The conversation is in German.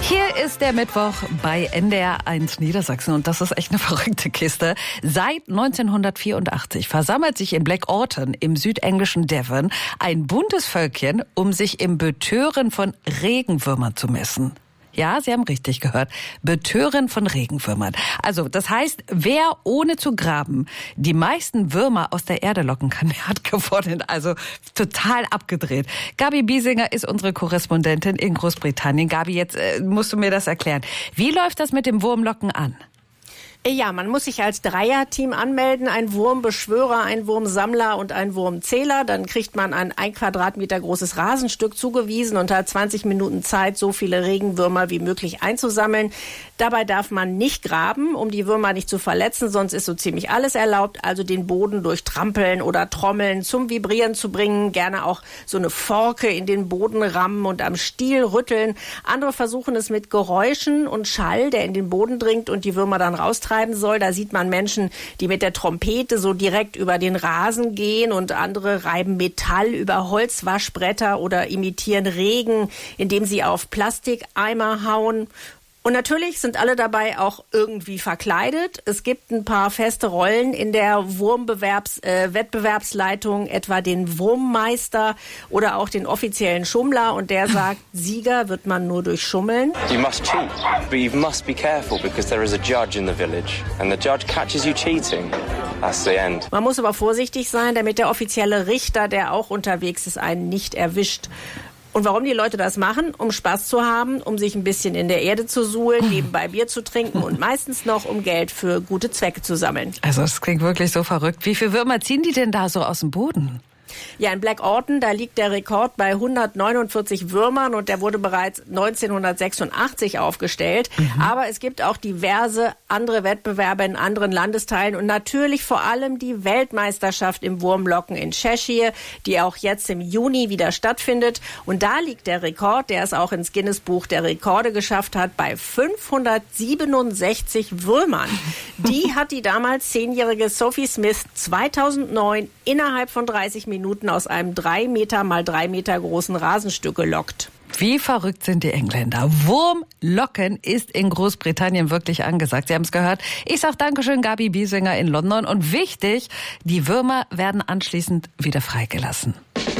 Hier ist der Mittwoch bei NDR1 Niedersachsen und das ist echt eine verrückte Kiste. Seit 1984 versammelt sich in Blackawton im südenglischen Devon ein buntes Völkchen, um sich im Betören von Regenwürmern zu messen. Ja, Sie haben richtig gehört. Betören von Regenwürmern. Also, das heißt, wer ohne zu graben die meisten Würmer aus der Erde locken kann, der hat gewonnen. Also, total abgedreht. Gabi Biesinger ist unsere Korrespondentin in Großbritannien. Gabi, jetzt musst du mir das erklären. Wie läuft das mit dem Wurmlocken an? Ja, man muss sich als Dreierteam anmelden, ein Wurmbeschwörer, ein Wurmsammler und ein Wurmzähler. Dann kriegt man ein 1 Quadratmeter großes Rasenstück zugewiesen und hat 20 Minuten Zeit, so viele Regenwürmer wie möglich einzusammeln. Dabei darf man nicht graben, um die Würmer nicht zu verletzen, sonst ist so ziemlich alles erlaubt. Also den Boden durch Trampeln oder Trommeln zum Vibrieren zu bringen, gerne auch so eine Forke in den Boden rammen und am Stiel rütteln. Andere versuchen es mit Geräuschen und Schall, der in den Boden dringt und die Würmer dann raustreiben soll. Da sieht man Menschen, die mit der Trompete so direkt über den Rasen gehen und andere reiben Metall über Holzwaschbretter oder imitieren Regen, indem sie auf Plastikeimer hauen. Und natürlich sind alle dabei auch irgendwie verkleidet. Es gibt ein paar feste Rollen in der Wettbewerbsleitung, etwa den Wurmmeister oder auch den offiziellen Schummler. Und der sagt, Sieger wird man nur durch Schummeln. You must cheat, but you must be careful because there is a judge in the village and the judge catches you cheating. That's the end. Man muss aber vorsichtig sein, damit der offizielle Richter, der auch unterwegs ist, einen nicht erwischt. Und warum die Leute das machen? Um Spaß zu haben, um sich ein bisschen in der Erde zu suhlen, nebenbei Bier zu trinken und meistens noch, um Geld für gute Zwecke zu sammeln. Also das klingt wirklich so verrückt. Wie viele Würmer ziehen die denn da so aus dem Boden? Ja, in Blackawton, da liegt der Rekord bei 149 Würmern und der wurde bereits 1986 aufgestellt. Aber es gibt auch diverse andere Wettbewerbe in anderen Landesteilen und natürlich vor allem die Weltmeisterschaft im Wurmlocken in Cheshire, die auch jetzt im Juni wieder stattfindet. Und da liegt der Rekord, der es auch ins Guinness-Buch der Rekorde geschafft hat, bei 567 Würmern. Die hat die damals 10-jährige Sophie Smith 2009 innerhalb von 30 Minuten aus einem 3 Meter mal 3 Meter großen Rasenstück gelockt. Wie verrückt sind die Engländer? Wurmlocken ist in Großbritannien wirklich angesagt. Sie haben es gehört. Ich sage Dankeschön, Gabi Biesinger in London. Und wichtig, die Würmer werden anschließend wieder freigelassen.